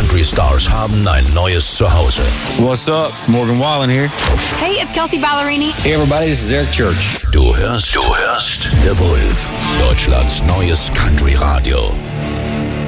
Country Stars haben ein neues Zuhause. What's up? It's Morgan Wallen here. Hey, it's Kelsey Ballerini. Hey everybody, this is Eric Church. Du hörst The Wolf, Deutschlands neues Country Radio.